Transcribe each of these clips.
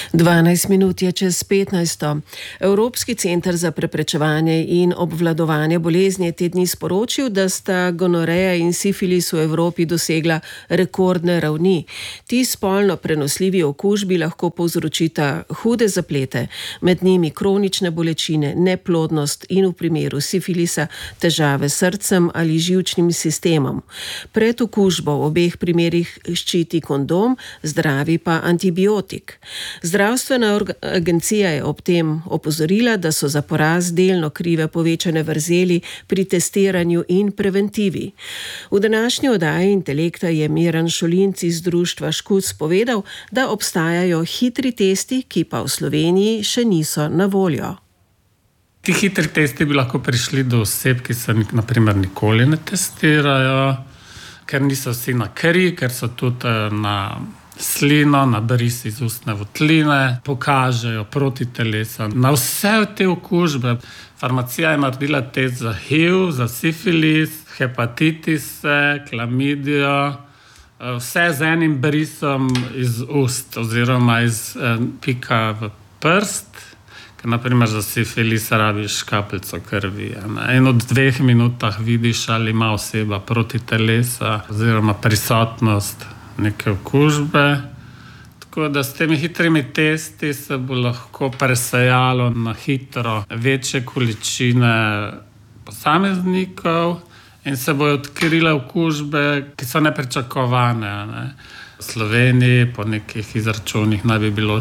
12 minut je čez 15. Evropski center za preprečevanje in obvladovanje bolezni je te dni sporočil, da sta gonoreja in sifilis v Evropi dosegla rekordne ravni. Ti spolno prenosljivi okužbi lahko povzročita hude zaplete, med njimi kronične bolečine, neplodnost in v primeru sifilisa težave s srcem ali živčnim sistemom. Pred okužbo v obeh primerih ščiti kondom, zdravi pa antibiotik. Zdravstvena agencija je ob tem opozorila, da so za porast delno krive povečane vrzeli pri testiranju in preventivi. V današnji oddaji Intelekta je Miran Šolinc iz društva Škuc povedal, da obstajajo hitri testi, ki pa v Sloveniji še niso na voljo. Ti hitri testi bi lahko prišli do oseb, ki se naprimer nikoli ne testirajo, ker niso vsi na kri, ker so tudi na slino, na bris iz ustne votline, pokažejo protitelesa na vse te okužbe. Farmacija je naredila test za HIV, za sifilis, hepatitise, klamidijo, vse z enim brisom iz ust oziroma iz pika v prst, ker naprimer za sifilis rabiš kapljico krvi. In v 2 minutah vidiš, ali ima oseba protitelesa oziroma prisotnost neke okužbe. Tako da s temi hitrimi testi se bo lahko presejalo na hitro večje količine posameznikov in se bojo odkrile okužbe, ki so nepričakovane. V Sloveniji po nekih izračunih naj bi bilo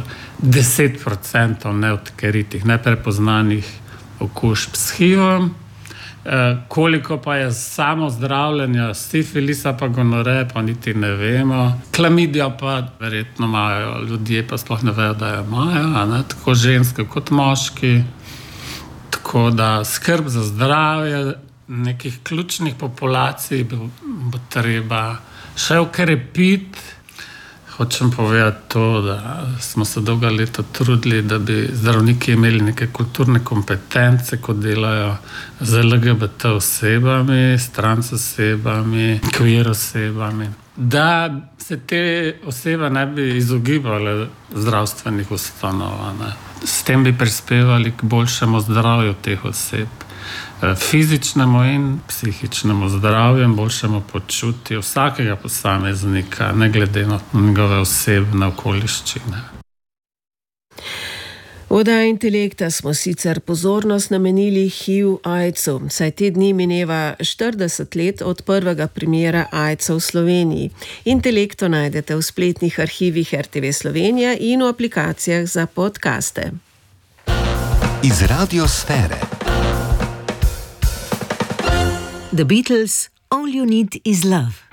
10% neodkritih, neprepoznanih okužb s HIV-om. Koliko pa je samo zdravljenja sifilisa pa gonoreje, pa niti ne vemo. Klamidijo pa verjetno imajo ljudje, pa sploh ne vejo, da jo imajo, tako ženske kot moški. Tako da skrb za zdravje nekih ključnih populacij bo treba še ukrepiti. Hočem povedati to, da smo se dolga leta trudili, da bi zdravniki imeli neke kulturne kompetence, ko delajo z LGBT osebami, trans osebami, queer osebami. Da se te osebe ne bi izogibale zdravstvenih ustanov. S tem bi prispevali k boljšemu zdravju teh oseb. Fizičnemu in psihičnemu zdravju in boljšemu počutju vsakega posameznika, ne glede na njegove osebne okoliščine. V oddaji Intelekta smo sicer pozornost namenili HIV-AIDS-u, saj te dni mineva 40 let od prvega primera AIDS-a v Sloveniji. Intelekto najdete v spletnih arhivih RTV Slovenija in v aplikacijah za podcaste. Iz radiosfere. The Beatles, All You Need Is Love.